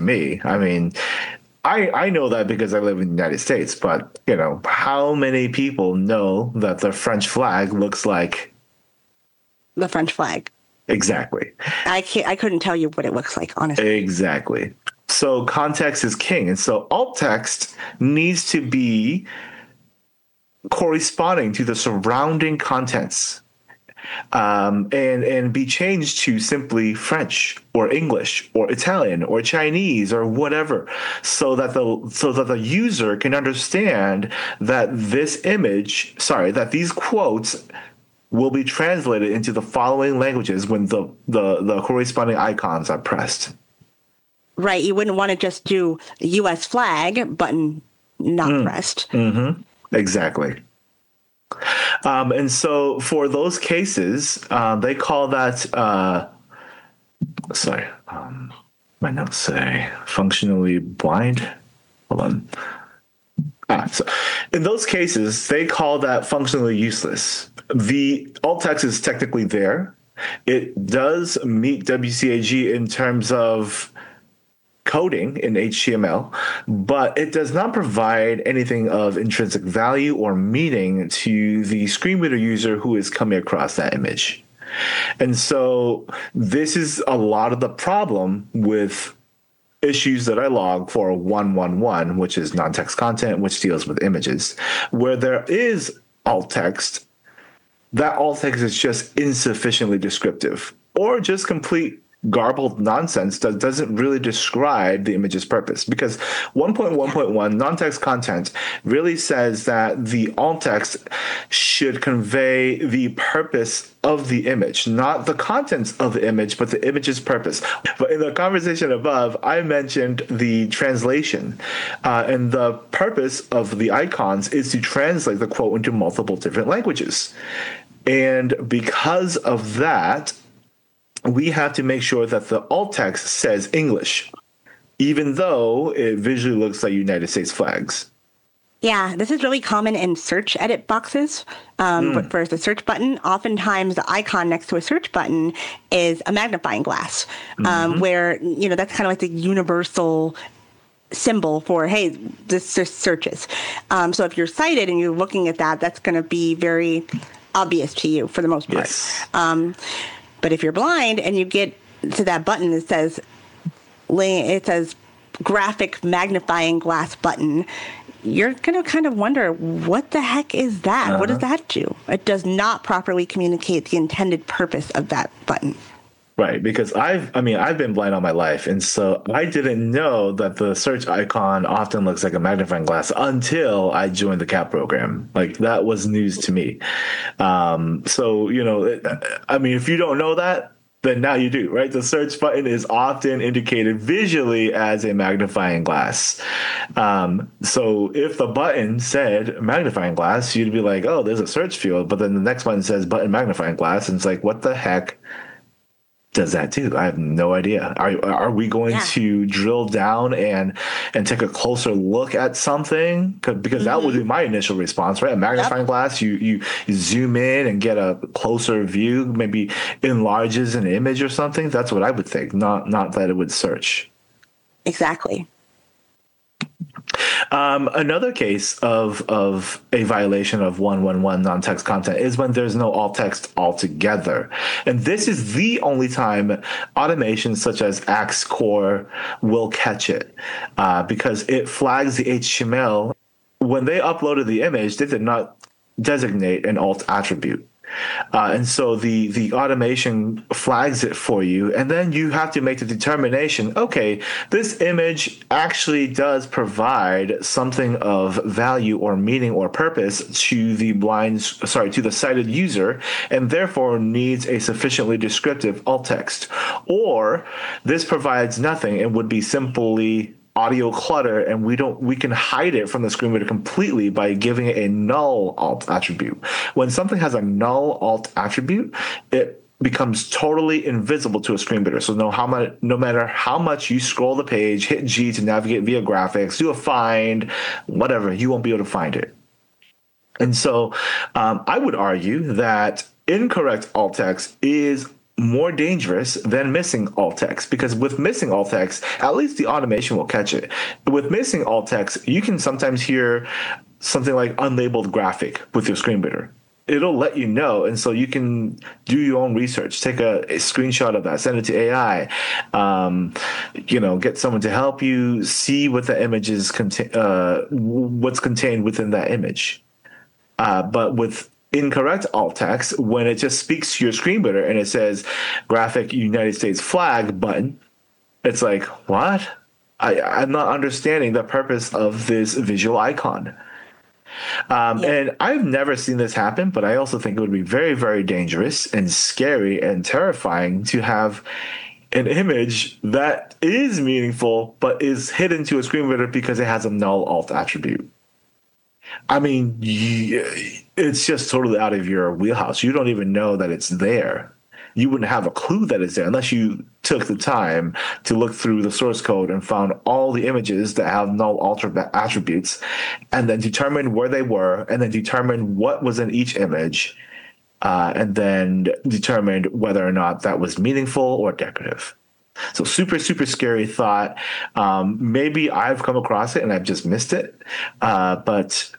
me. I mean, I know that because I live in the United States, but how many people know that the French flag looks like The French flag. exactly? I couldn't tell you what it looks like, honestly. Exactly. So context is king. And so alt text needs to be corresponding to the surrounding contents, and be changed to simply French or English or Italian or Chinese or whatever, so that the user can understand that that these quotes will be translated into the following languages when the corresponding icons are pressed. Right. You wouldn't want to just do US flag button not pressed. Exactly. And so for those cases, they call that, sorry, my notes say functionally blind. Hold on. So in those cases, they call that functionally useless. The alt text is technically there. It does meet WCAG in terms of coding in HTML, but it does not provide anything of intrinsic value or meaning to the screen reader user who is coming across that image. And so this is a lot of the problem with issues that I log for 111, which is non-text content, which deals with images, where there is alt text. That alt text is just insufficiently descriptive or just complete garbled nonsense that doesn't really describe the image's purpose, because 1.1.1 non-text content really says that the alt text should convey the purpose of the image, not the contents of the image, but the image's purpose. But in the conversation above, I mentioned the translation, and the purpose of the icons is to translate the quote into multiple different languages. And because of that, we have to make sure that the alt text says English, even though it visually looks like United States flags. Yeah, this is really common in search edit boxes. But for the search button, oftentimes the icon next to a search button is a magnifying glass, where, that's kind of like the universal symbol for, hey, this just searches. So if you're sighted and you're looking at that, that's going to be very obvious to you for the most part. Yes. But if you're blind and you get to that button that says graphic magnifying glass button, you're going to kind of wonder, what the heck is that? What does that do? It does not properly communicate the intended purpose of that button. Right, because I've been blind all my life, and so I didn't know that the search icon often looks like a magnifying glass until I joined the CAP program. Like, that was news to me. If you don't know that, then now you do, right? The search button is often indicated visually as a magnifying glass. So if the button said magnifying glass, you'd be like, oh, there's a search field, but then the next button says button magnifying glass, and it's like, what the heck does that do? I have no idea. Are we going to drill down and take a closer look at something? Because that would be my initial response, right? A magnifying glass, you zoom in and get a closer view, maybe enlarges an image or something. That's what I would think, not that it would search. Exactly. Another case of a violation of 111 non-text content is when there's no alt text altogether. And this is the only time automations such as Axe Core will catch it, because it flags the HTML. When they uploaded the image, they did not designate an alt attribute. And so the automation flags it for you, and then you have to make the determination, okay, this image actually does provide something of value or meaning or purpose to to the sighted user, and therefore needs a sufficiently descriptive alt text. Or this provides nothing and would be simply audio clutter, and we can hide it from the screen reader completely by giving it a null alt attribute. When something has a null alt attribute, it becomes totally invisible to a screen reader. So no matter how much you scroll the page, hit G to navigate via graphics, do a find, whatever, you won't be able to find it. And so I would argue that incorrect alt text is more dangerous than missing alt text, because with missing alt text, at least the automation will catch it. With missing alt text, you can sometimes hear something like unlabeled graphic with your screen reader. It'll let you know, and so you can do your own research. Take a screenshot of that, send it to AI. Get someone to help you see what the image is what's contained within that image. But with incorrect alt text, when it just speaks to your screen reader and it says graphic United States flag button, it's like, what? I'm not understanding the purpose of this visual icon. And I've never seen this happen, but I also think it would be very, very dangerous and scary and terrifying to have an image that is meaningful but is hidden to a screen reader because it has a null alt attribute. I mean, it's just totally out of your wheelhouse. You don't even know that it's there. You wouldn't have a clue that it's there unless you took the time to look through the source code and found all the images that have null alt attributes, and then determined where they were, and then determined what was in each image, and then determined whether or not that was meaningful or decorative. So super, super scary thought. Maybe I've come across it and I've just missed it. But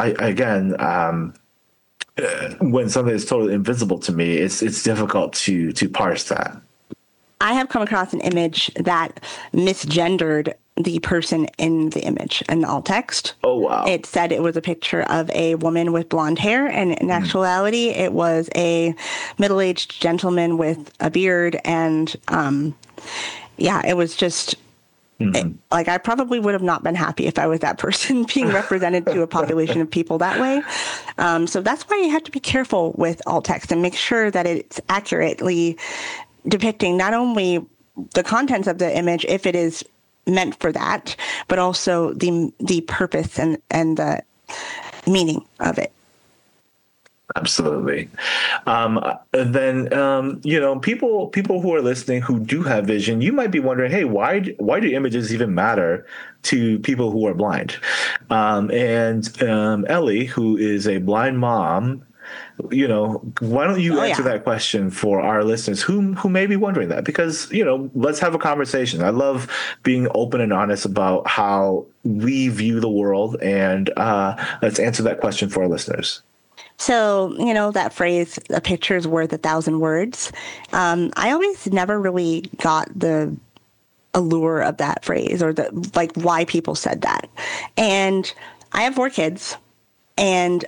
when something is totally invisible to me, it's difficult to parse that. I have come across an image that misgendered the person in the image and the alt text. Oh, wow. It said it was a picture of a woman with blonde hair, and in actuality, it was a middle-aged gentleman with a beard, and it was just... I probably would have not been happy if I was that person being represented to a population of people that way. So that's why you have to be careful with alt text and make sure that it's accurately depicting not only the contents of the image, if it is meant for that, but also the purpose and the meaning of it. Absolutely. People who are listening who do have vision, you might be wondering, hey, why do images even matter to people who are blind? Ellie, who is a blind mom, why don't you answer that question for our listeners who may be wondering that? Because, let's have a conversation. I love being open and honest about how we view the world, and let's answer that question for our listeners. So, that phrase, a picture is worth 1,000 words. I always never really got the allure of that phrase, or why people said that. And I have 4 kids, and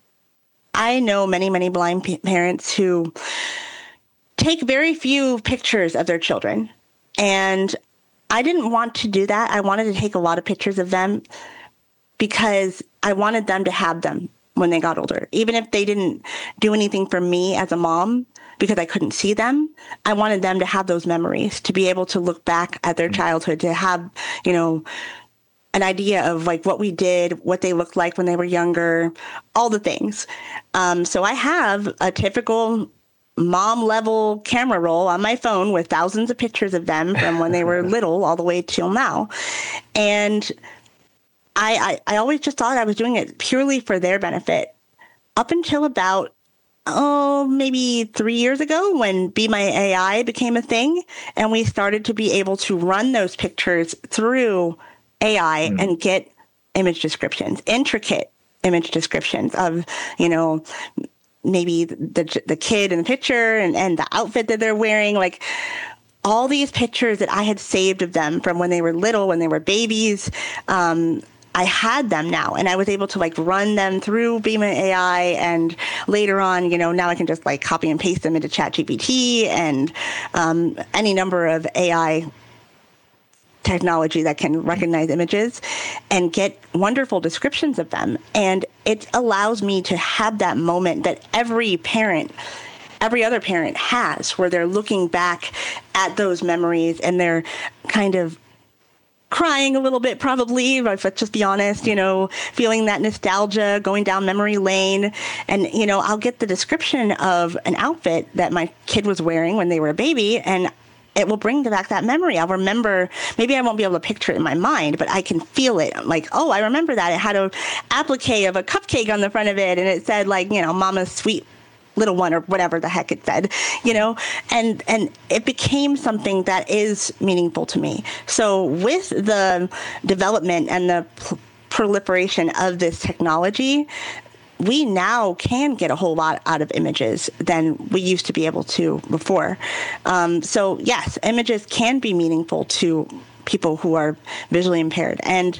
I know many, many blind parents who take very few pictures of their children. And I didn't want to do that. I wanted to take a lot of pictures of them because I wanted them to have them when they got older. Even if they didn't do anything for me as a mom because I couldn't see them, I wanted them to have those memories, to be able to look back at their childhood, to have, an idea of what we did, what they looked like when they were younger, all the things. So I have a typical mom level camera roll on my phone with thousands of pictures of them from when they were little all the way till now. And I always just thought I was doing it purely for their benefit up until about, maybe 3 years ago when Be My AI became a thing, and we started to be able to run those pictures through AI and get image descriptions, intricate image descriptions of, maybe the kid in the picture and the outfit that they're wearing, all these pictures that I had saved of them from when they were little, when they were babies. I had them now, and I was able to run them through Be My AI, and later on, now I can just copy and paste them into ChatGPT and any number of AI technology that can recognize images and get wonderful descriptions of them. And it allows me to have that moment that every other parent has, where they're looking back at those memories and they're kind of crying a little bit, probably, if let's just be honest, feeling that nostalgia, going down memory lane. And, I'll get the description of an outfit that my kid was wearing when they were a baby, and it will bring back that memory. I'll remember, maybe I won't be able to picture it in my mind, but I can feel it. I remember that. It had a applique of a cupcake on the front of it, and it said, Mama's sweet little one or whatever the heck it said, and it became something that is meaningful to me. So with the development and the proliferation of this technology, we now can get a whole lot out of images than we used to be able to before. So yes, images can be meaningful to people who are visually impaired. And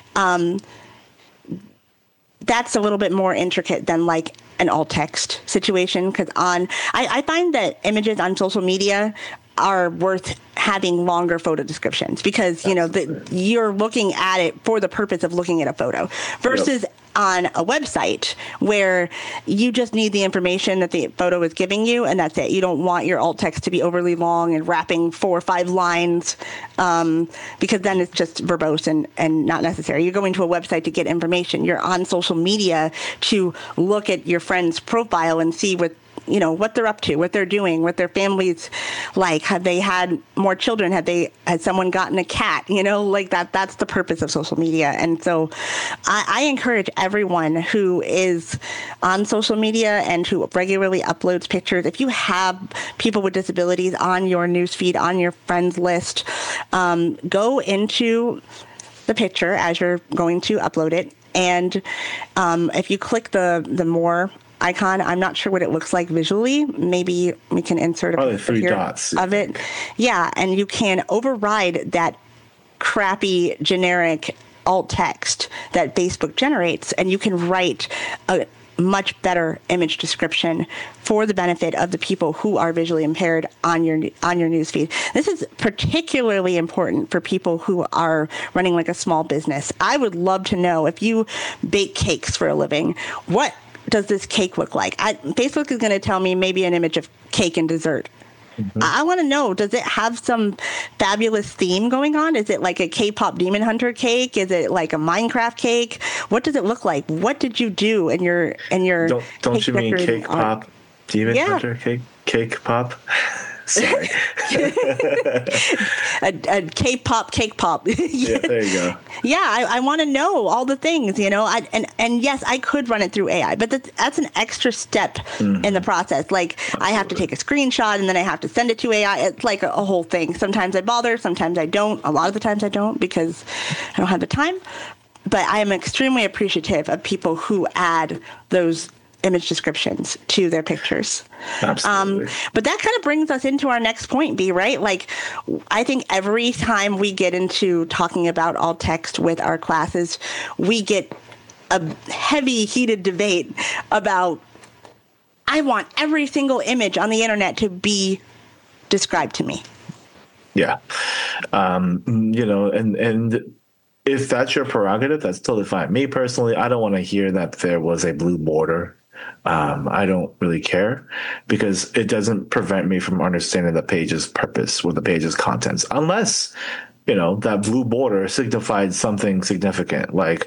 that's a little bit more intricate than like an alt text situation. Because I find that images on social media are worth having longer photo descriptions because, you're looking at it for the purpose of looking at a photo versus on a website where you just need the information that the photo is giving you, and that's it. You don't want your alt text to be overly long and wrapping 4 or 5 lines because then it's just verbose and not necessary. You're going to a website to get information. You're on social media to look at your friend's profile and see what they're up to, what they're doing, what their family's like. Have they had more children? Has someone gotten a cat? Like that's the purpose of social media. And so I encourage everyone who is on social media and who regularly uploads pictures, if you have people with disabilities on your newsfeed, on your friends list, go into the picture as you're going to upload it. And if you click the more icon, I'm not sure what it looks like visually. Maybe we can insert probably 3 dots of it. Yeah, and you can override that crappy generic alt text that Facebook generates, and you can write a much better image description for the benefit of the people who are visually impaired on your newsfeed. This is particularly important for people who are running like a small business. I would love to know, if you bake cakes for a living, what does this cake look like? Facebook is going to tell me maybe an image of cake and dessert. Mm-hmm. I want to know, does it have some fabulous theme going on? Is it like a K-pop Demon Hunter cake? Is it like a Minecraft cake? What does it look like? What did you do in your Don't you mean K-pop Demon Hunter cake pop? Sorry. a K-pop cake pop. Yeah, there you go. Yeah, I want to know all the things, and yes, I could run it through AI, but that's an extra step in the process. Like absolutely. I have to take a screenshot and then I have to send it to AI. It's like a whole thing. Sometimes I bother, sometimes I don't. A lot of the times I don't because I don't have the time. But I am extremely appreciative of people who add those image descriptions to their pictures. Absolutely. But that kind of brings us into our next point, B, right? Like, I think every time we get into talking about alt text with our classes, we get a heavy, heated debate about, I want every single image on the internet to be described to me. Yeah. And if that's your prerogative, that's totally fine. Me personally, I don't want to hear that there was a blue border. I don't really care because it doesn't prevent me from understanding the page's purpose or the page's contents, unless that blue border signified something significant. Like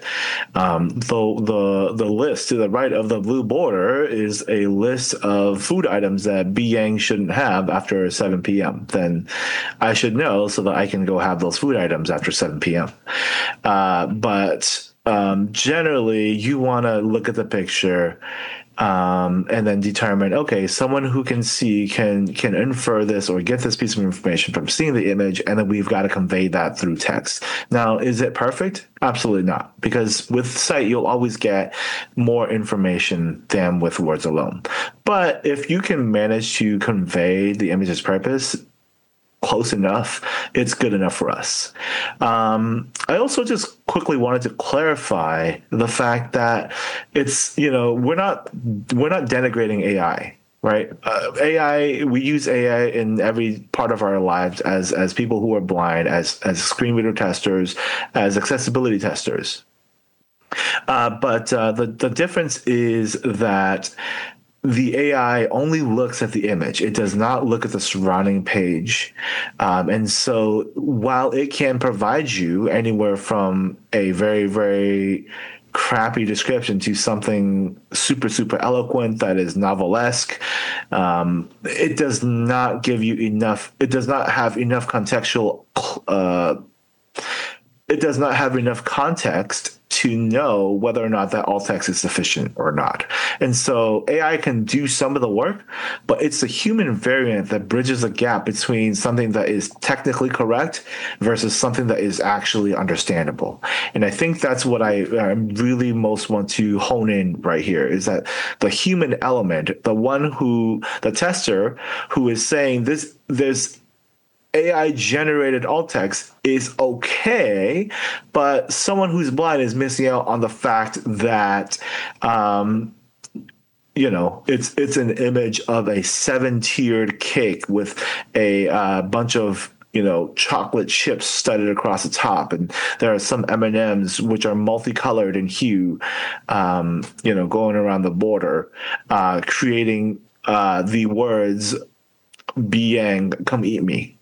the list to the right of the blue border is a list of food items that Yang shouldn't have after 7 p.m. Then I should know so that I can go have those food items after 7 p.m. But generally, you want to look at the picture and then determine, okay, someone who can see can infer this or get this piece of information from seeing the image, and then we've got to convey that through text. Now, is it perfect? Absolutely not, because with sight, you'll always get more information than with words alone. But if you can manage to convey the image's purpose close enough, it's good enough for us. I also just quickly wanted to clarify the fact that it's, we're not denigrating AI, right? AI, we use AI in every part of our lives as people who are blind, as screen reader testers, as accessibility testers. But the difference is that the AI only looks at the image. It does not look at the surrounding page. And so while it can provide you anywhere from a very, very crappy description to something super, super eloquent that is novelesque, it does not give you enough. It does not have enough contextual. It does not have enough context to know whether or not that alt text is sufficient or not. And so AI can do some of the work, but it's the human variant that bridges the gap between something that is technically correct versus something that is actually understandable. And I think that's what I really most want to hone in right here, is that the human element, the tester who is saying this AI generated alt text is okay, but someone who's blind is missing out on the fact that it's an image of a 7-tiered cake with a bunch of chocolate chips studded across the top, and there are some M&Ms which are multicolored in hue, going around the border, creating the words "Biang, come eat me."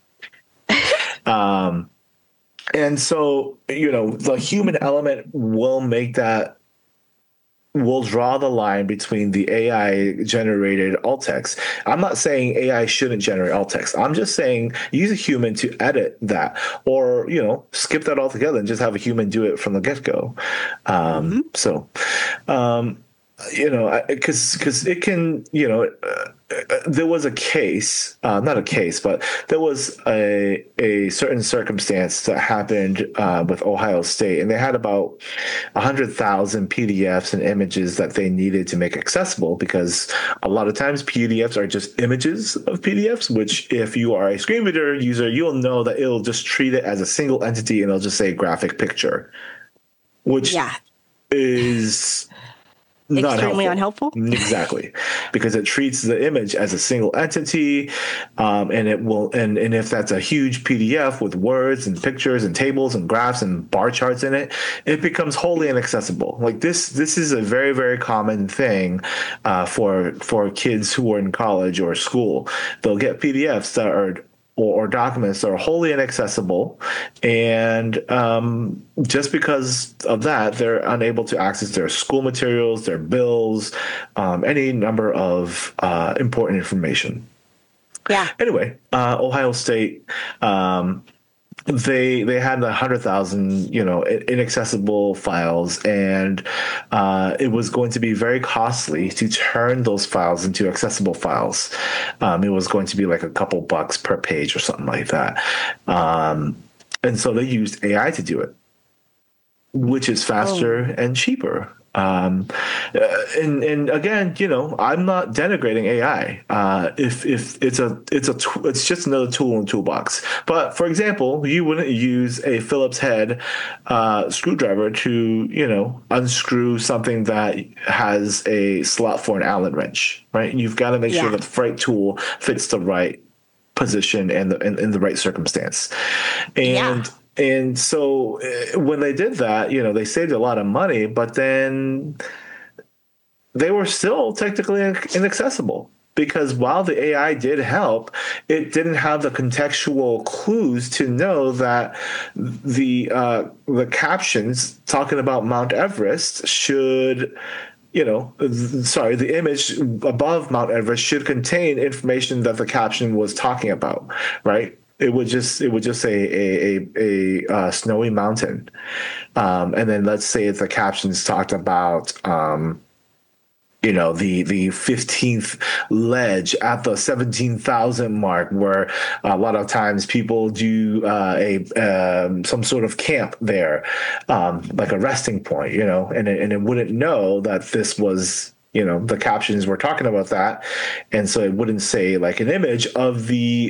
And so the human element will draw the line between the AI generated alt text. I'm not saying AI shouldn't generate alt text. I'm just saying use a human to edit that, or skip that altogether and just have a human do it from the get-go. Because it can, there was a case, not a case, but there was a certain circumstance that happened with Ohio State, and they had about 100,000 PDFs and images that they needed to make accessible, because a lot of times PDFs are just images of PDFs, which if you are a screen reader user, you'll know that it'll just treat it as a single entity and it'll just say graphic picture, which is not extremely helpful. Unhelpful. Exactly, because it treats the image as a single entity, and it will. And if that's a huge PDF with words and pictures and tables and graphs and bar charts in it, it becomes wholly inaccessible. Like this is a very, very common thing for kids who are in college or school. They'll get PDFs that are or documents that are wholly inaccessible, and just because of that, they're unable to access their school materials, their bills, any number of important information. Yeah. Anyway, Ohio State, they had 100,000 inaccessible files, and it was going to be very costly to turn those files into accessible files. It was going to be like a couple bucks per page or something like that, and so they used AI to do it, which is faster and cheaper. And again, I'm not denigrating AI. If it's just another tool in the toolbox. But for example, you wouldn't use a Phillips head screwdriver to unscrew something that has a slot for an Allen wrench, right? You've got to make sure that the right tool fits the right position and in the right circumstance. And so when they did that, they saved a lot of money, but then they were still technically inaccessible, because while the AI did help, it didn't have the contextual clues to know that the captions talking about Mount Everest should, the image above Mount Everest should contain information that the caption was talking about, right? It would just say a snowy mountain, and then let's say if the captions talked about the 15th ledge at the 17,000 mark, where a lot of times people do some sort of camp there, like a resting point, and it wouldn't know that this was. The captions were talking about that, and so it wouldn't say like an image of the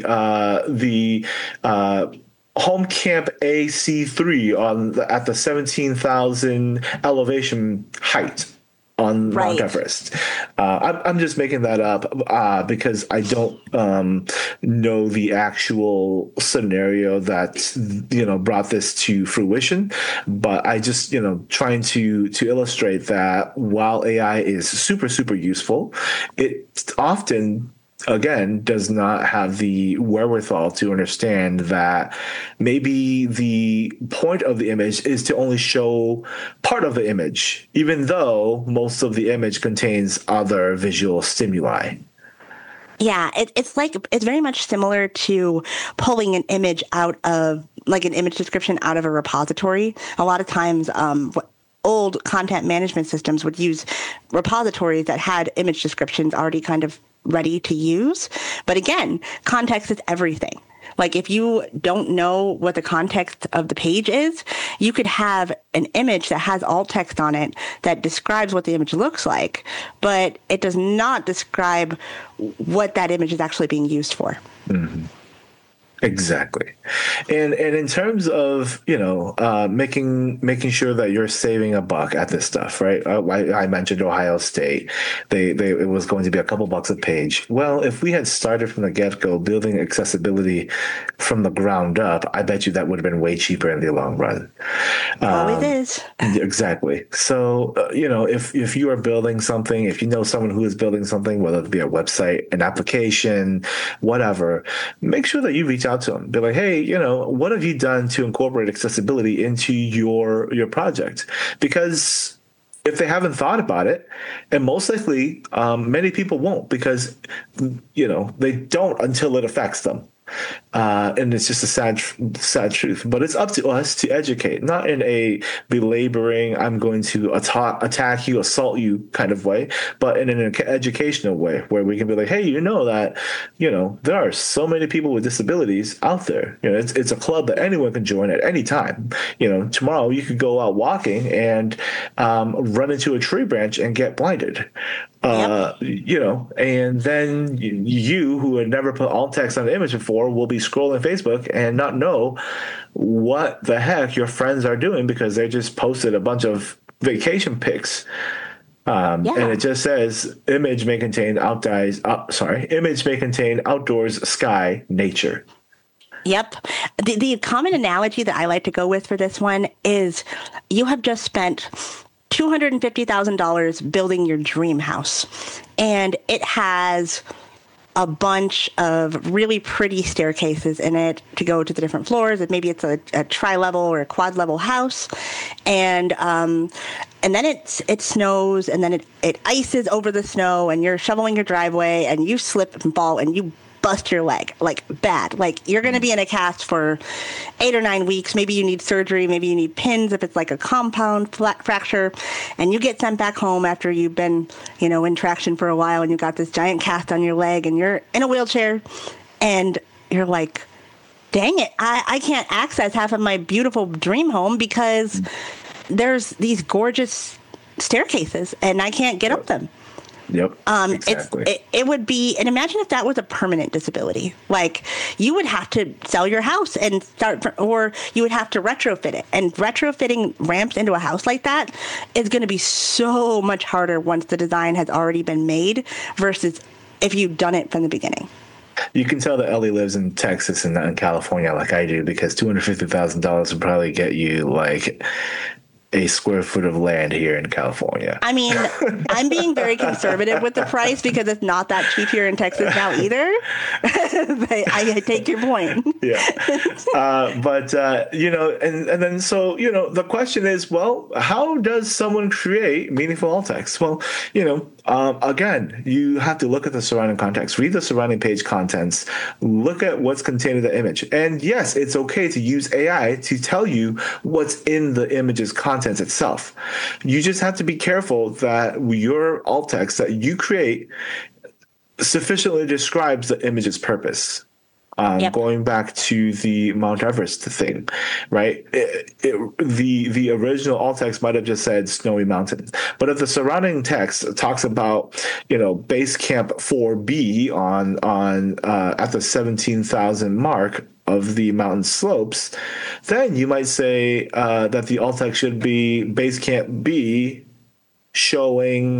home camp AC3 at the 17,000 elevation height on Mount Everest. I'm just making that up because I don't know the actual scenario that brought this to fruition. But I just trying to illustrate that while AI is super, super useful, it often again does not have the wherewithal to understand that maybe the point of the image is to only show part of the image, even though most of the image contains other visual stimuli. Yeah, it's very much similar to pulling an image out of, like, an image description out of a repository. A lot of times, old content management systems would use repositories that had image descriptions already kind of ready to use. But again, context is everything. Like if you don't know what the context of the page is, you could have an image that has alt text on it that describes what the image looks like, but it does not describe what that image is actually being used for. Mm-hmm. Exactly. And in terms of, making sure that you're saving a buck at this stuff, right? I mentioned Ohio State. It was going to be a couple bucks a page. Well, if we had started from the get-go building accessibility from the ground up, I bet you that would have been way cheaper in the long run. Always is. Exactly. So, if you are building something, if you know someone who is building something, whether it be a website, an application, whatever, make sure that you reach out to them. Be like, hey, what have you done to incorporate accessibility into your project? Because if they haven't thought about it, and most likely many people won't, because they don't until it affects them. And it's just a sad truth. But it's up to us to educate, not in a belaboring, I'm going to attack you, assault you kind of way, but in an educational way where we can be like, hey, that, there are so many people with disabilities out there. It's a club that anyone can join at any time. Tomorrow you could go out walking and run into a tree branch and get blinded. Yep. And then you who had never put alt text on the image before will be scrolling Facebook and not know what the heck your friends are doing because they just posted a bunch of vacation pics. And it just says image may contain outdoors, sky, nature. Yep. The common analogy that I like to go with for this one is you have just spent $250,000 building your dream house, and it has a bunch of really pretty staircases in it to go to the different floors. Maybe it's a tri-level or a quad-level house, and then it snows, and then it ices over the snow, and you're shoveling your driveway, and you slip and fall, and you bust your leg, like bad. Like you're going to be in a cast for 8 or 9 weeks. Maybe you need surgery. Maybe you need pins if it's like a compound fracture. And you get sent back home after you've been, in traction for a while, and you got this giant cast on your leg, and you're in a wheelchair, and you're like, dang it, I can't access half of my beautiful dream home because there's these gorgeous staircases, and I can't get up them. Yep. Exactly. It would be, and imagine if that was a permanent disability. Like you would have to sell your house and or you would have to retrofit it. And retrofitting ramps into a house like that is going to be so much harder once the design has already been made versus if you've done it from the beginning. You can tell that Ellie lives in Texas and not in California like I do, because $250,000 would probably get you like a square foot of land here in California. I mean, I'm being very conservative with the price because it's not that cheap here in Texas now either. But I take your point. Yeah. And then so, the question is, well, how does someone create meaningful alt text? Well, again, you have to look at the surrounding context, read the surrounding page contents, look at what's contained in the image. And yes, it's okay to use AI to tell you what's in the image's content itself. You just have to be careful that your alt text that you create sufficiently describes the image's purpose. Going back to the Mount Everest thing, right? The original alt text might have just said snowy mountains, but if the surrounding text talks about, base camp 4B on at the 17,000 mark of the mountain slopes, then you might say that the alt text should be base camp B showing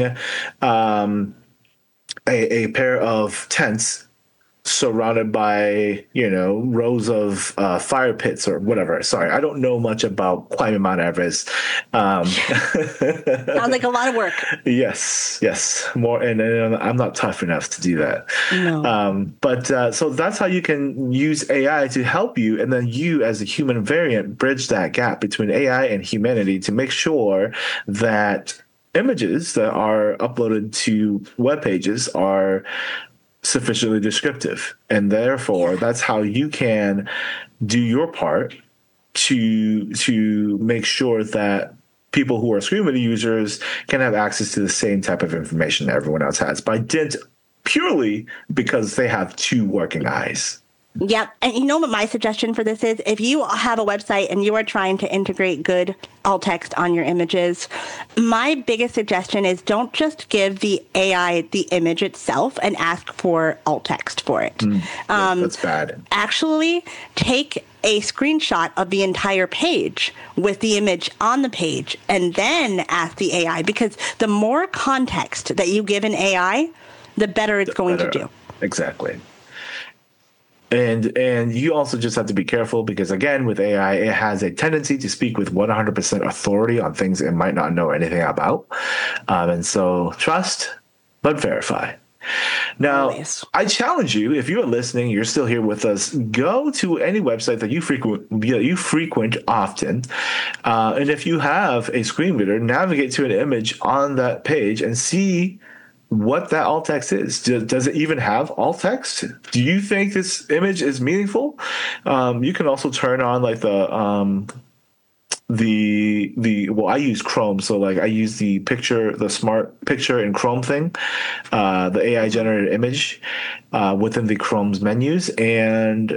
a pair of tents surrounded by, rows of fire pits or whatever. Sorry, I don't know much about climbing Mount Everest. Sounds like a lot of work. Yes. More, and I'm not tough enough to do that. No. But so that's how you can use AI to help you, and then you as a human variant bridge that gap between AI and humanity to make sure that images that are uploaded to web pages are sufficiently descriptive, and therefore that's how you can do your part to make sure that people who are screen reader users can have access to the same type of information that everyone else has by dint purely because they have two working eyes. Yep. And you know what my suggestion for this is? If you have a website and you are trying to integrate good alt text on your images, my biggest suggestion is don't just give the AI the image itself and ask for alt text for it. That's bad. Actually, take a screenshot of the entire page with the image on the page and then ask the AI, because the more context that you give an AI, the better it's going to do. Exactly. And you also just have to be careful because, again, with AI, it has a tendency to speak with 100% authority on things it might not know anything about. And so trust, but verify. Now, Always. I challenge you, if you're listening, you're still here with us, go to any website that you frequent often. And if you have a screen reader, navigate to an image on that page and see what that alt text is. Does it even have alt text? Do you think this image is meaningful? You can also turn on like well, I use Chrome, so like I use the smart picture in Chrome thing, the AI generated image within the Chrome's menus, and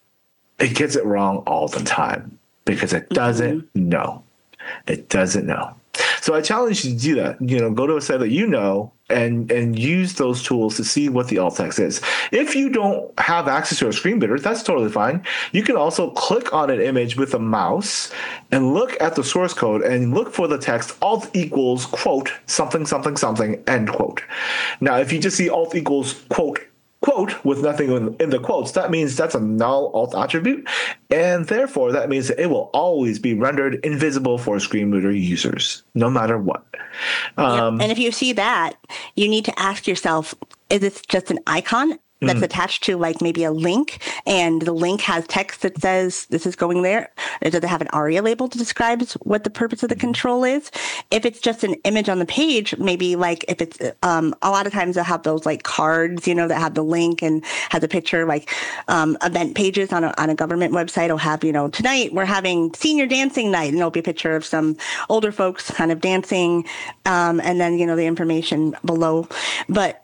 it gets it wrong all the time because it doesn't know. It doesn't know. So I challenge you to do that. Go to a site that you know and use those tools to see what the alt text is. If you don't have access to a screen reader, that's totally fine. You can also click on an image with a mouse and look at the source code and look for the text alt equals quote something something something end quote. Now, if you just see alt equals quote with nothing in the quotes, that means that's a null alt attribute, and therefore that means that it will always be rendered invisible for screen reader users, no matter what. And if you see that, you need to ask yourself, is this just an icon that's attached to like maybe a link, and the link has text that says this is going there? Or does it have an ARIA label that describes what the purpose of the control is? If it's just an image on the page, maybe like if it's a lot of times they'll have those like cards, that have the link and has a picture, like event pages on a government website will have, tonight we're having senior dancing night, and there'll be a picture of some older folks kind of dancing, and then, the information below. But,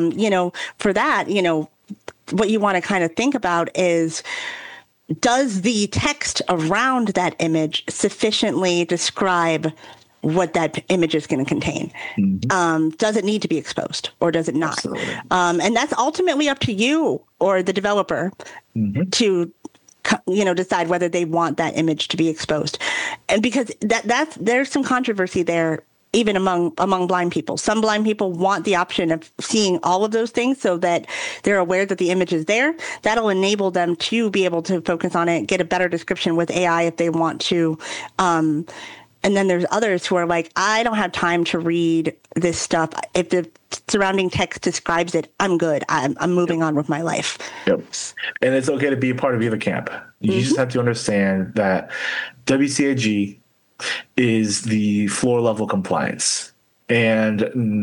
for that, what you want to kind of think about is, does the text around that image sufficiently describe what that image is going to contain? Does it need to be exposed or does it not? And that's ultimately up to you or the developer to decide whether they want that image to be exposed. And because there's some controversy there, even among blind people. Some blind people want the option of seeing all of those things so that they're aware that the image is there. That'll enable them to be able to focus on it, get a better description with AI if they want to. And then there's others who are like, I don't have time to read this stuff. If the surrounding text describes it, I'm good. I'm moving on with my life. Yep. And it's okay to be a part of either camp. You just have to understand that WCAG is the floor level compliance. And,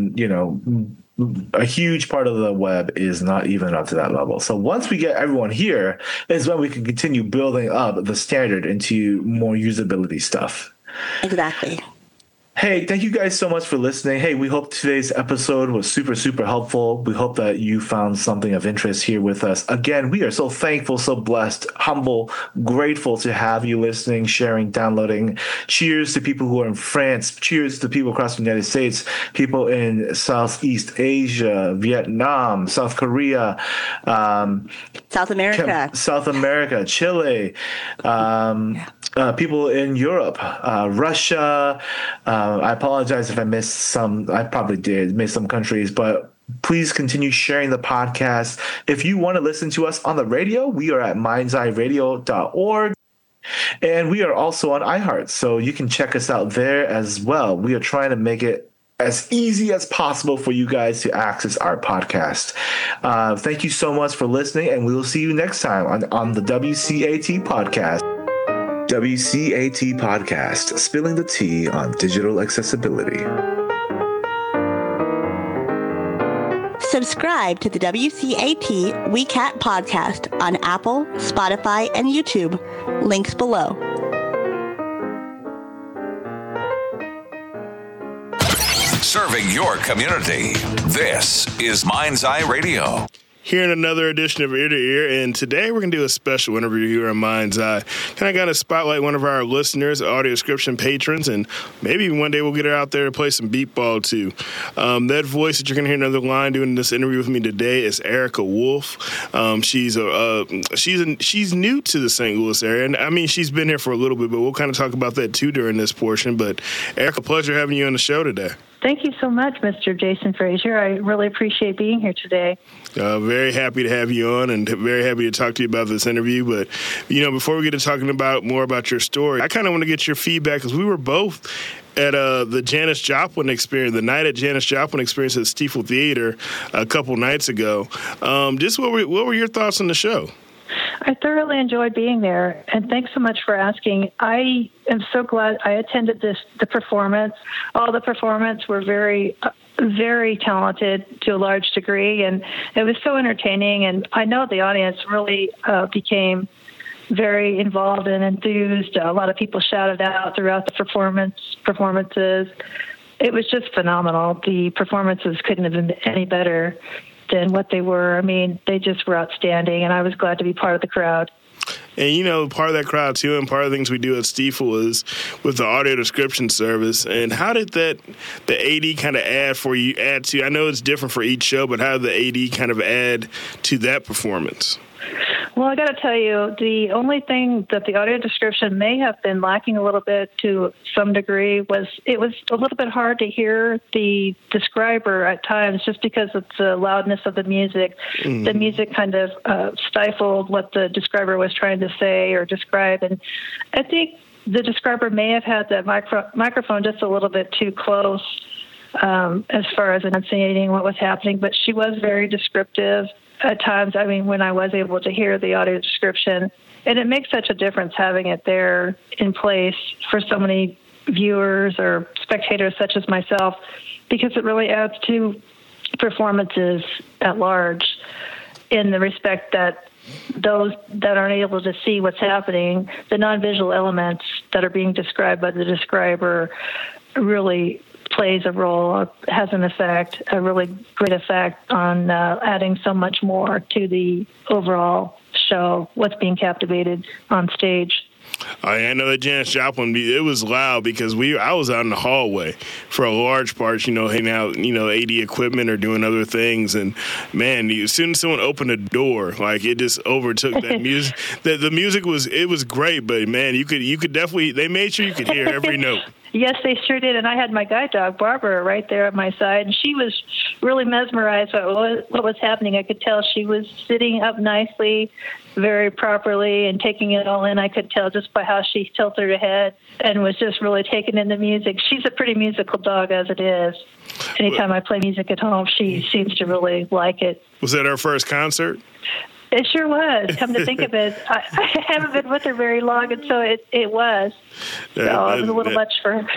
a huge part of the web is not even up to that level. So once we get everyone here is when we can continue building up the standard into more usability stuff. Exactly. Hey, thank you guys so much for listening. Hey, we hope today's episode was super, super helpful. We hope that you found something of interest here with us. Again, we are so thankful, so blessed, humble, grateful to have you listening, sharing, downloading. Cheers to people who are in France. Cheers to people across the United States, people in Southeast Asia, Vietnam, South Korea, South America, Chile, people in Europe, Russia. I apologize if I missed some. I probably did miss some countries, but please continue sharing the podcast. If you want to listen to us on the radio, we are at mindseyeradio.org. And we are also on iHeart, so you can check us out there as well. We are trying to make it as easy as possible for you guys to access our podcast. Thank you so much for listening, and we will see you next time on the WCAT podcast. WCAT podcast, spilling the tea on digital accessibility. Subscribe to the WCAT WeCat podcast on Apple, Spotify, and YouTube. Links below. serving your community. This is Mind's Eye Radio. Here in another edition of Ear to Ear, and today we're going to do a special interview here on Mind's Eye. Kind of spotlight one of our listeners, audio description patrons, and maybe one day we'll get her out there to play some beat ball too. That voice that you're going to hear another line doing this interview with me today is Erica Wolf. She's new to the St. Louis area, and I mean she's been here for a little bit, but we'll kind of talk about that too during this portion. But Erica, pleasure having you on the show today. Thank you so much, Mr. Jason Frazier. I really appreciate being here today. Very happy to have you on and very happy to talk to you about this interview. But, before we get to talking more about your story, I kind of want to get your feedback because we were both at the Janis Joplin experience, the night at Janis Joplin experience at Stiefel Theater a couple nights ago. Just what were your thoughts on the show? I thoroughly enjoyed being there, and thanks so much for asking. I am so glad I attended the performance. All the performers were very, very talented to a large degree, and it was so entertaining, and I know the audience really became very involved and enthused. A lot of people shouted out throughout the performances. It was just phenomenal. The performances couldn't have been any better than what they were. I mean, they just were outstanding, and I was glad to be part of the crowd. And, part of that crowd, too, and part of the things we do at Stiefel is with the audio description service. And how did the AD kind of add to, I know it's different for each show, but how did the AD kind of add to that performance? Well, I got to tell you, the only thing that the audio description may have been lacking a little bit to some degree was it was a little bit hard to hear the describer at times just because of the loudness of the music. Mm-hmm. The music kind of stifled what the describer was trying to say or describe. And I think the describer may have had that microphone just a little bit too close as far as enunciating what was happening, but she was very descriptive. At times, I mean, when I was able to hear the audio description, and it makes such a difference having it there in place for so many viewers or spectators such as myself, because it really adds to performances at large in the respect that those that aren't able to see what's happening, the non-visual elements that are being described by the describer really plays a role, has an effect, a really great effect on adding so much more to the overall show, what's being captivated on stage. I know that Janis Joplin, it was loud because I was out in the hallway for a large part, hanging out, AD equipment or doing other things. And, man, as soon as someone opened the door, like, it just overtook that music. The music was great, but, man, you could definitely, they made sure you could hear every note. Yes, they sure did. And I had my guide dog, Barbara, right there at my side. And she was really mesmerized by what was happening. I could tell she was sitting up nicely, very properly, and taking it all in. I could tell just by how she tilted her head and was just really taking in the music. She's a pretty musical dog as it is. Anytime I play music at home, she seems to really like it. Was that her first concert? It sure was. Come to think of it, I haven't been with her very long, and so it was. So it was a little much for her.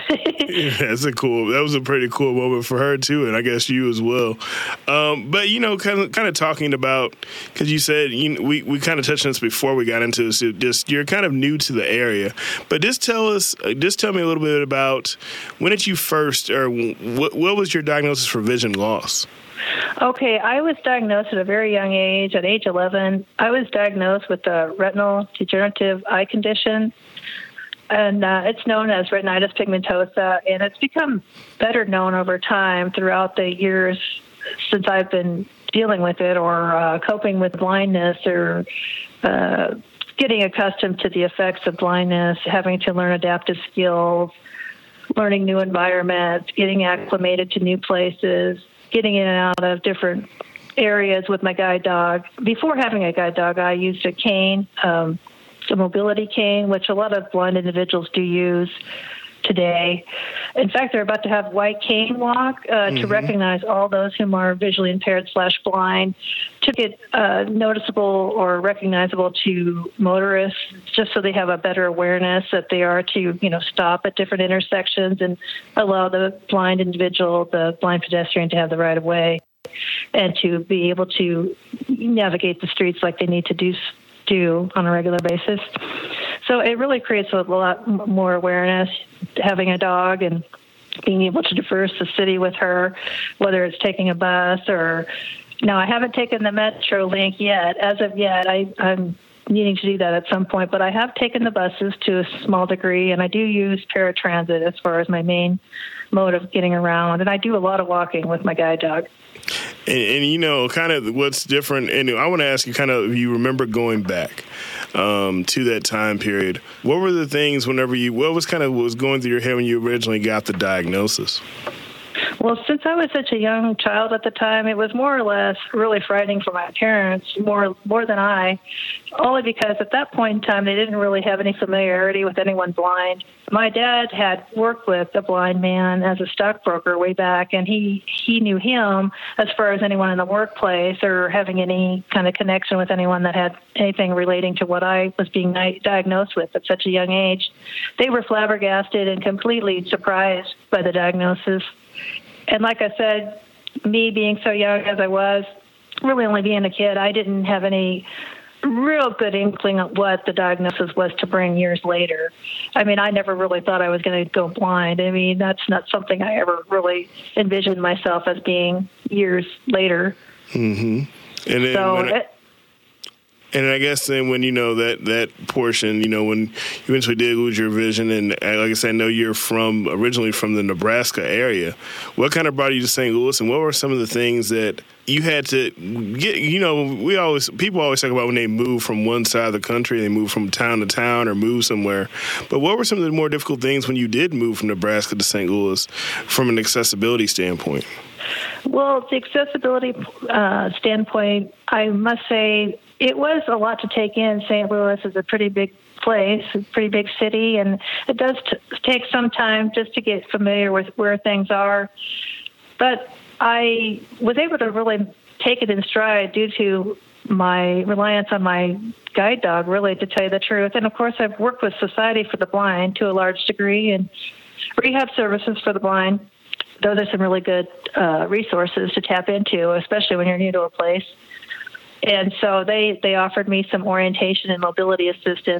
That was a pretty cool moment for her too, and I guess you as well. But kind of talking about, because you said we kind of touched on this before we got into this. Just you're kind of new to the area, but just tell me a little bit about when did you first, or what was your diagnosis for vision loss? Okay, I was diagnosed at a very young age. At age 11, I was diagnosed with a retinal degenerative eye condition, and it's known as retinitis pigmentosa, and it's become better known over time throughout the years since I've been dealing with it or coping with blindness or getting accustomed to the effects of blindness, having to learn adaptive skills, learning new environments, getting acclimated to new places, getting in and out of different areas with my guide dog. Before having a guide dog, I used a cane, a mobility cane, which a lot of blind individuals do use today. In fact, they're about to have White Cane Walk to recognize all those whom are visually impaired / blind, to get noticeable or recognizable to motorists, just so they have a better awareness that they are to, stop at different intersections and allow the blind individual, the blind pedestrian, to have the right of way and to be able to navigate the streets like they need to do on a regular basis. So it really creates a lot more awareness, having a dog, and being able to traverse the city with her, whether it's taking a bus or. No, I haven't taken the Metrolink yet. As of yet, I'm needing to do that at some point, but I have taken the buses to a small degree, and I do use paratransit as far as my main mode of getting around, and I do a lot of walking with my guide dog. And kind of what's different, and I want to ask you kind of, if you remember going back to that time period, what were the things what was going through your head when you originally got the diagnosis? Well, since I was such a young child at the time, it was more or less really frightening for my parents, more than I, only because at that point in time, they didn't really have any familiarity with anyone blind. My dad had worked with a blind man as a stockbroker way back, and he knew him as far as anyone in the workplace or having any kind of connection with anyone that had anything relating to what I was being diagnosed with at such a young age. They were flabbergasted and completely surprised by the diagnosis. And like I said, me being so young as I was, really only being a kid, I didn't have any real good inkling of what the diagnosis was to bring years later. I mean, I never really thought I was going to go blind. I mean, that's not something I ever really envisioned myself as being years later. Mm-hmm. And then and I guess then when, that portion, when you eventually did lose your vision, and like I said, I know you're originally from the Nebraska area. What kind of brought you to St. Louis, and what were some of the things that you had to get? People always talk about when they move from one side of the country, they move from town to town or move somewhere. But what were some of the more difficult things when you did move from Nebraska to St. Louis from an accessibility standpoint? Well, the accessibility standpoint, I must say, it was a lot to take in. St. Louis is a pretty big place, a pretty big city, and it does take some time just to get familiar with where things are. But I was able to really take it in stride due to my reliance on my guide dog, really, to tell you the truth. And, of course, I've worked with Society for the Blind to a large degree and rehab services for the blind. Those are some really good resources to tap into, especially when you're new to a place. And so they offered me some orientation and mobility assistance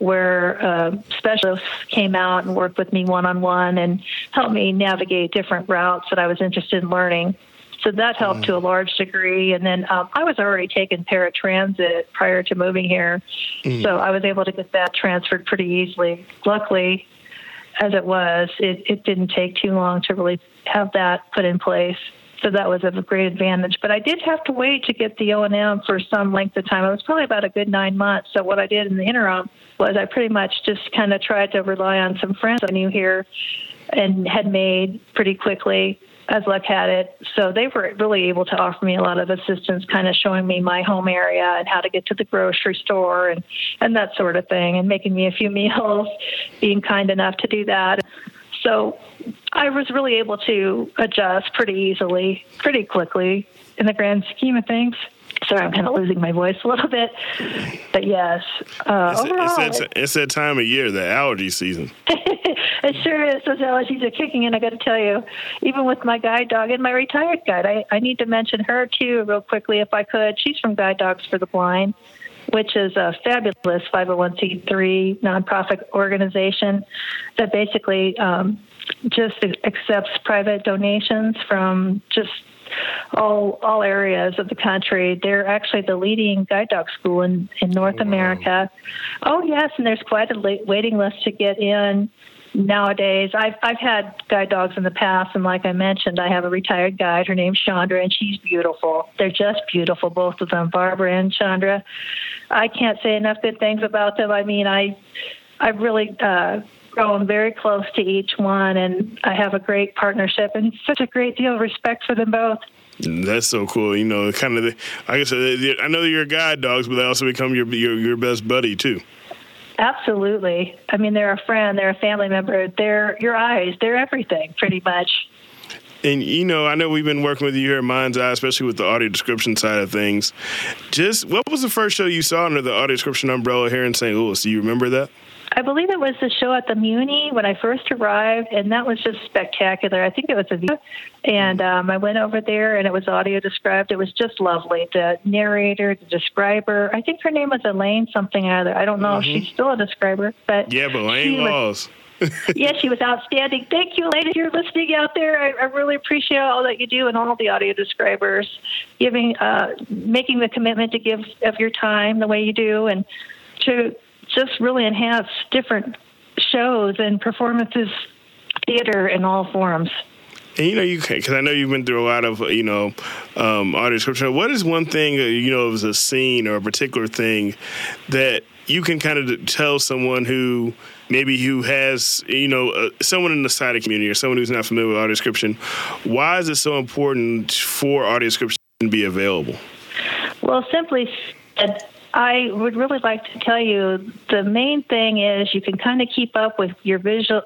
where specialists came out and worked with me one-on-one and helped me navigate different routes that I was interested in learning. So that helped to a large degree. And then I was already taking paratransit prior to moving here. So I was able to get that transferred pretty easily. Luckily, as it was, it didn't take too long to really have that put in place. So that was a great advantage. But I did have to wait to get the O&M for some length of time. It was probably about a good 9 months. So what I did in the interim was I pretty much just kind of tried to rely on some friends I knew here and had made pretty quickly, as luck had it. So they were really able to offer me a lot of assistance, kind of showing me my home area and how to get to the grocery store and that sort of thing, and making me a few meals, being kind enough to do that. So I was really able to adjust pretty easily, pretty quickly in the grand scheme of things. Sorry, I'm kind of losing my voice a little bit. But yes, overall, it's that time of year, the allergy season. It sure is. Those allergies are kicking in, I got to tell you. Even with my guide dog and my retired guide. I need to mention her, too, real quickly, if I could. She's from Guide Dogs for the Blind, which is a fabulous 501c3 nonprofit organization that basically just accepts private donations from just all areas of the country. They're actually the leading guide dog school in North America. Oh, yes, and there's quite a waiting list to get in nowadays. I've had guide dogs in the past, and like I mentioned, I have a retired guide. Her name's Chandra, and she's beautiful. They're just beautiful, both of them, Barbara and Chandra. I can't say enough good things about them. I mean, I've really grown very close to each one, and I have a great partnership and such a great deal of respect for them both. That's so cool. Kind of, like I said, I know you're guide dogs, but they also become your best buddy, too. Absolutely. I mean, they're a friend, they're a family member, they're your eyes, they're everything, pretty much. And, I know we've been working with you here at Mind's Eye, especially with the audio description side of things. Just what was the first show you saw under the audio description umbrella here in St. Louis? Do you remember that? I believe it was the show at the Muni when I first arrived, and that was just spectacular. I think it was a video, and I went over there, and it was audio described. It was just lovely. The narrator, the describer, I think her name was Elaine something or other. I don't know if she's still a describer, but yeah, but Elaine Laws. Yes, she was outstanding. Thank you, ladies. You're listening out there. I really appreciate all that you do and all the audio describers, making the commitment to give of your time the way you do, and to just really enhance different shows and performances, theater in all forms. And because I know you've been through a lot of audio description. What is one thing as a scene or a particular thing that you can kind of tell someone who has someone in the sighted community or someone who's not familiar with audio description? Why is it so important for audio description to be available? Well, simply said, I would really like to tell you the main thing is you can kind of keep up with your visual,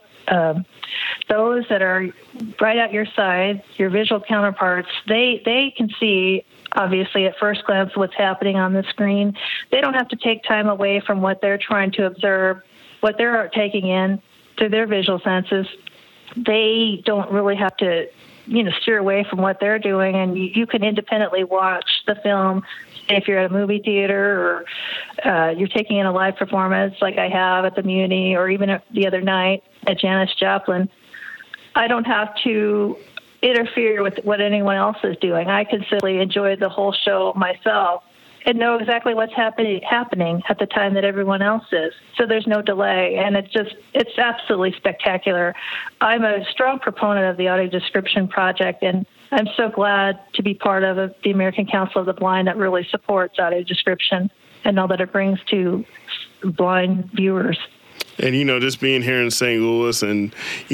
those that are right at your side, your visual counterparts. They can see, obviously, at first glance what's happening on the screen. They don't have to take time away from what they're trying to observe, what they're taking in through their visual senses. They don't really have to steer away from what they're doing, and you can independently watch the film. If you're at a movie theater or you're taking in a live performance like I have at the Muni or even the other night at Janis Joplin, I don't have to interfere with what anyone else is doing. I can simply enjoy the whole show myself and know exactly what's happening at the time that everyone else is. So there's no delay, and it's absolutely spectacular. I'm a strong proponent of the audio description project, and I'm so glad to be part of the American Council of the Blind that really supports audio description and all that it brings to blind viewers. And, just being here in St. Louis and,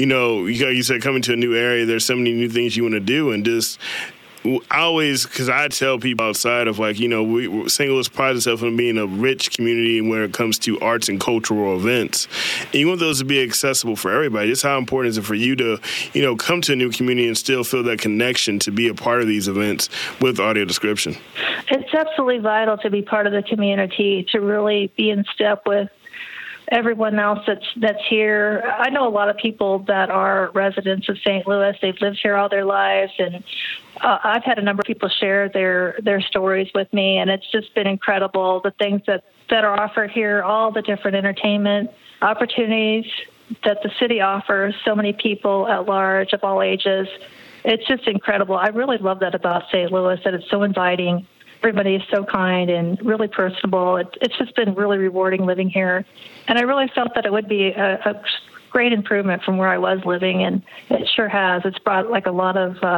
you said coming to a new area, there's so many new things you want to do, and just because I tell people outside of St. Louis prides itself on being a rich community when it comes to arts and cultural events. And you want those to be accessible for everybody. Just how important is it for you to, come to a new community and still feel that connection to be a part of these events with audio description? It's absolutely vital to be part of the community, to really be in step with everyone else that's here. I know a lot of people that are residents of St. Louis. They've lived here all their lives, and I've had a number of people share their stories with me, and it's just been incredible, the things that are offered here, all the different entertainment opportunities that the city offers so many people at large of all ages. It's just incredible. I really love that about St. Louis, that it's so inviting. Everybody is so kind and really personable. It's just been really rewarding living here. And I really felt that it would be a great improvement from where I was living, and it sure has. It's brought a lot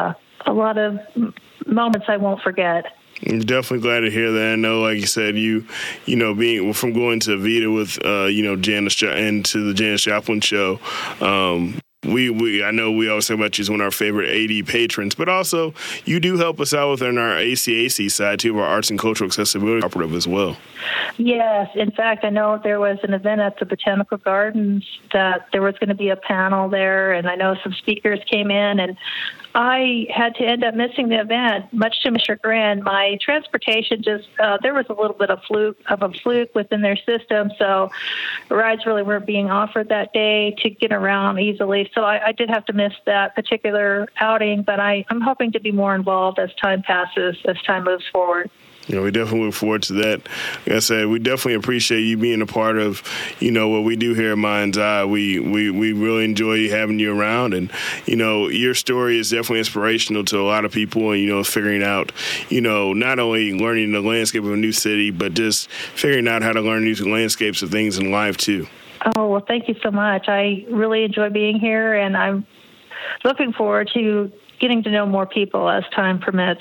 of moments I won't forget. I'm definitely glad to hear that. I know, like you said, being from going to Vita with Janis and to the Janis Joplin show. I know we always talk about you as one of our favorite AD patrons, but also you do help us out within our ACAC side too, of our Arts and Cultural Accessibility Cooperative as well. Yes. In fact, I know there was an event at the Botanical Gardens that there was going to be a panel there, and I know some speakers came in, and I had to end up missing the event, much to my chagrin. My transportation there was a little bit of a fluke within their system, so rides really weren't being offered that day to get around easily. So I did have to miss that particular outing, but I'm hoping to be more involved as time passes, as time moves forward. We definitely look forward to that. Like I said, we definitely appreciate you being a part of, what we do here at Mind's Eye. We really enjoy having you around, and, your story is definitely inspirational to a lot of people, and, figuring out, not only learning the landscape of a new city, but just figuring out how to learn new landscapes of things in life too. Oh, well, thank you so much. I really enjoy being here, and I'm looking forward to getting to know more people as time permits.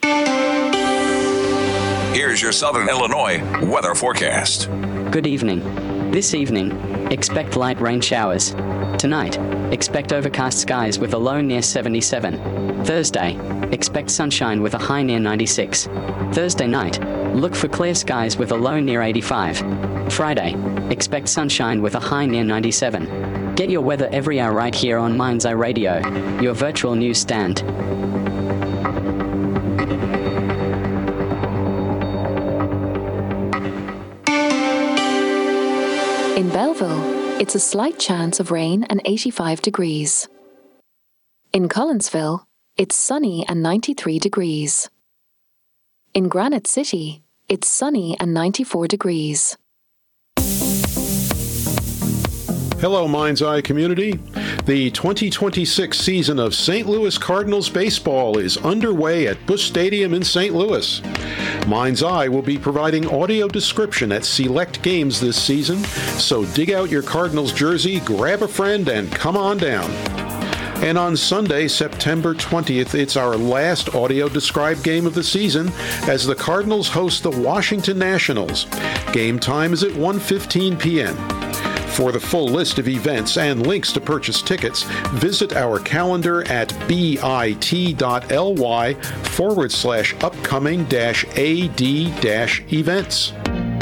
Here's your Southern Illinois weather forecast. Good evening. This evening, expect light rain showers. Tonight, expect overcast skies with a low near 77. Thursday, expect sunshine with a high near 96. Thursday night, look for clear skies with a low near 85. Friday, expect sunshine with a high near 97. Get your weather every hour right here on Mind's Eye Radio, your virtual news stand. In Belleville, it's a slight chance of rain and 85 degrees. In Collinsville, it's sunny and 93 degrees. In Granite City, it's sunny and 94 degrees. Hello, Mind's Eye community. The 2026 season of St. Louis Cardinals baseball is underway at Busch Stadium in St. Louis. Mind's Eye will be providing audio description at select games this season, so dig out your Cardinals jersey, grab a friend, and come on down. And on Sunday, September 20th, it's our last audio described game of the season as the Cardinals host the Washington Nationals. Game time is at 1:15 p.m. For the full list of events and links to purchase tickets, visit our calendar at bit.ly/upcoming-ad-events.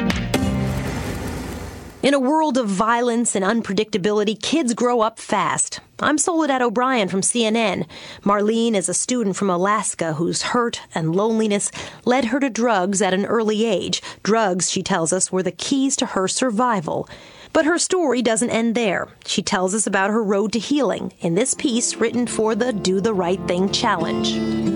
In a world of violence and unpredictability, kids grow up fast. I'm Soledad O'Brien from CNN. Marlene is a student from Alaska whose hurt and loneliness led her to drugs at an early age. Drugs, she tells us, were the keys to her survival. But her story doesn't end there. She tells us about her road to healing in this piece written for the Do the Right Thing Challenge.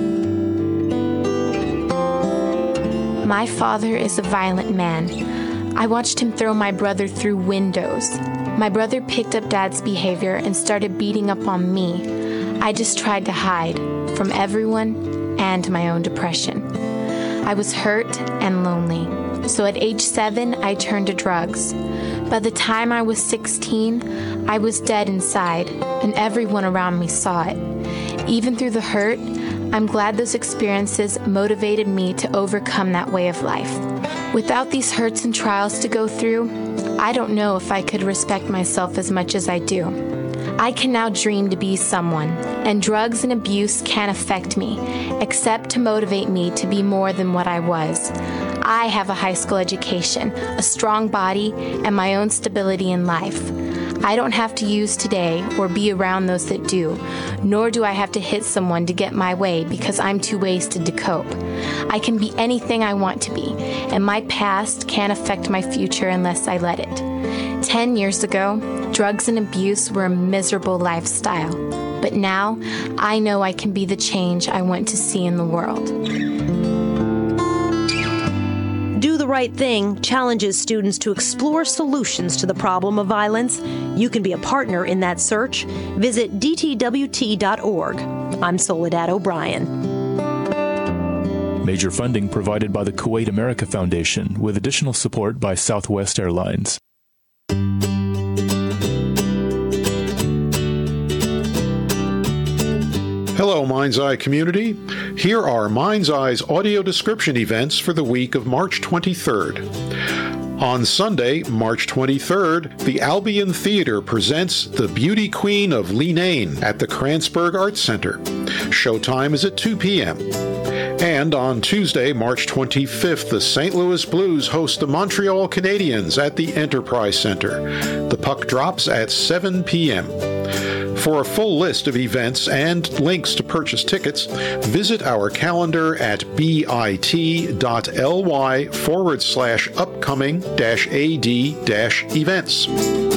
My father is a violent man. I watched him throw my brother through windows. My brother picked up Dad's behavior and started beating up on me. I just tried to hide from everyone and my own depression. I was hurt and lonely. So at age 7, I turned to drugs. By the time I was 16, I was dead inside, and everyone around me saw it. Even through the hurt, I'm glad those experiences motivated me to overcome that way of life. Without these hurts and trials to go through, I don't know if I could respect myself as much as I do. I can now dream to be someone, and drugs and abuse can't affect me, except to motivate me to be more than what I was. I have a high school education, a strong body, and my own stability in life. I don't have to use today or be around those that do, nor do I have to hit someone to get my way because I'm too wasted to cope. I can be anything I want to be, and my past can't affect my future unless I let it. 10 years ago, drugs and abuse were a miserable lifestyle, but now I know I can be the change I want to see in the world. Do the Right Thing challenges students to explore solutions to the problem of violence. You can be a partner in that search. Visit dtwt.org. I'm Soledad O'Brien. Major funding provided by the Kuwait America Foundation with additional support by Southwest Airlines. Hello, Mind's Eye community. Here are Mind's Eye's audio description events for the week of March 23rd. On Sunday, March 23rd, the Albion Theater presents The Beauty Queen of Leenane at the Kranzberg Arts Center. Showtime is at 2 p.m. And on Tuesday, March 25th, the St. Louis Blues host the Montreal Canadiens at the Enterprise Center. The puck drops at 7 p.m. For a full list of events and links to purchase tickets, visit our calendar at bit.ly/upcoming-ad-events.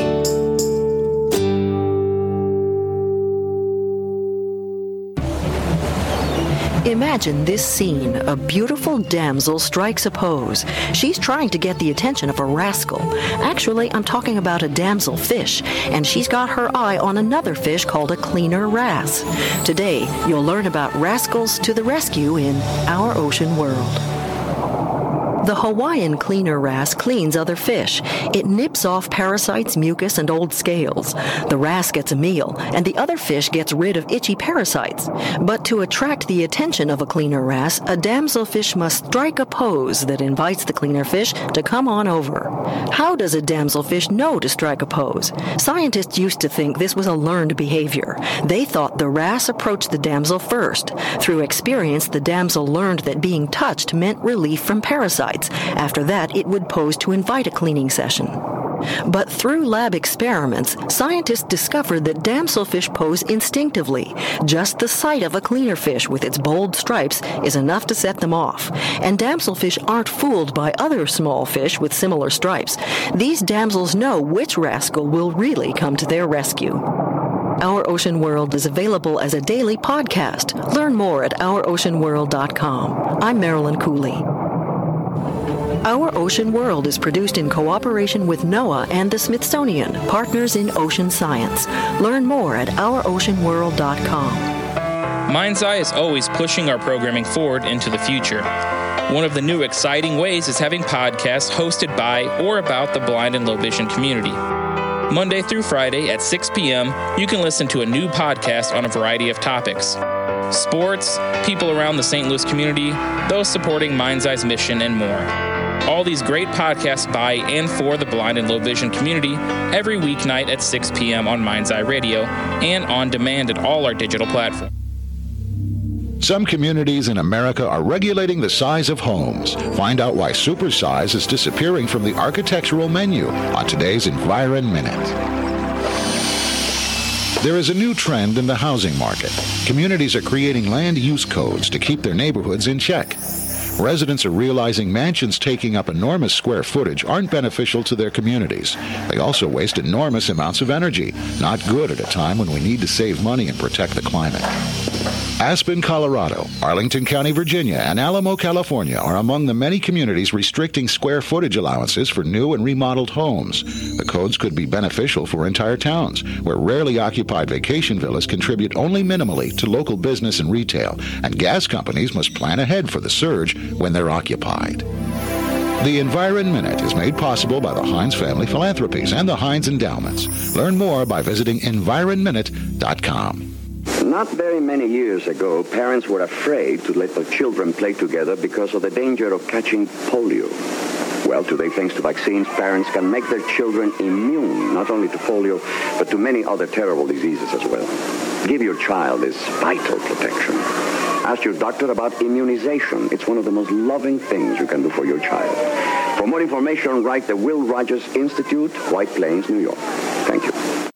Imagine this scene. A beautiful damsel strikes a pose. She's trying to get the attention of a rascal. Actually, I'm talking about a damsel fish, and she's got her eye on another fish called a cleaner wrasse. Today, you'll learn about rascals to the rescue in Our Ocean World. The Hawaiian cleaner wrasse cleans other fish. It nips off parasites, mucus, and old scales. The wrasse gets a meal, and the other fish gets rid of itchy parasites. But to attract the attention of a cleaner wrasse, a damselfish must strike a pose that invites the cleaner fish to come on over. How does a damselfish know to strike a pose? Scientists used to think this was a learned behavior. They thought the wrasse approached the damsel first. Through experience, the damsel learned that being touched meant relief from parasites. After that, it would pose to invite a cleaning session. But through lab experiments, scientists discovered that damselfish pose instinctively. Just the sight of a cleaner fish with its bold stripes is enough to set them off. And damselfish aren't fooled by other small fish with similar stripes. These damsels know which rascal will really come to their rescue. Our Ocean World is available as a daily podcast. Learn more at ouroceanworld.com. I'm Marilyn Cooley. Our Ocean World is produced in cooperation with NOAA and the Smithsonian, partners in ocean science. Learn more at ouroceanworld.com. Mind's Eye is always pushing our programming forward into the future. One of the new exciting ways is having podcasts hosted by or about the blind and low vision community. Monday through Friday at 6 p.m., you can listen to a new podcast on a variety of topics. Sports, people around the St. Louis community, those supporting Mind's Eye's mission, and more. All these great podcasts by and for the blind and low vision community every weeknight at 6 p.m. on Mind's Eye Radio and on demand at all our digital platforms. Some communities in America are regulating the size of homes. Find out why supersize is disappearing from the architectural menu on today's Environ Minute. There is a new trend in the housing market. Communities are creating land use codes to keep their neighborhoods in check. Residents are realizing mansions taking up enormous square footage aren't beneficial to their communities. They also waste enormous amounts of energy, not good at a time when we need to save money and protect the climate. Aspen, Colorado, Arlington County, Virginia, and Alamo, California are among the many communities restricting square footage allowances for new and remodeled homes. The codes could be beneficial for entire towns, where rarely occupied vacation villas contribute only minimally to local business and retail, and gas companies must plan ahead for the surge when they're occupied. The Environ Minute is made possible by the Heinz Family Philanthropies and the Heinz Endowments. Learn more by visiting environminute.com. Not very many years ago, parents were afraid to let their children play together because of the danger of catching polio. Well, today, thanks to vaccines, parents can make their children immune, not only to polio, but to many other terrible diseases as well. Give your child this vital protection. Ask your doctor about immunization. It's one of the most loving things you can do for your child. For more information, write the Will Rogers Institute, White Plains, New York. Thank you.